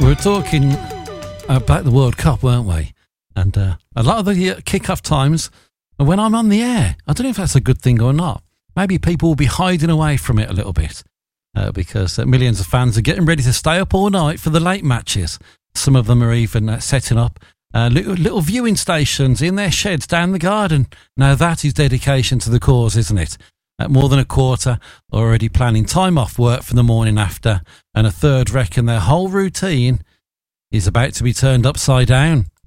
We were talking about the World Cup, weren't we? And a lot of the kick-off times, when I'm on the air, I don't know if that's a good thing or not. Maybe people will be hiding away from it a little bit because millions of fans are getting ready to stay up all night for the late matches. Some of them are even setting up little viewing stations in their sheds down the garden. Now that is dedication to the cause, isn't it? More than a quarter already planning time off work for the morning after, and a third reckon their whole routine is about to be turned upside down.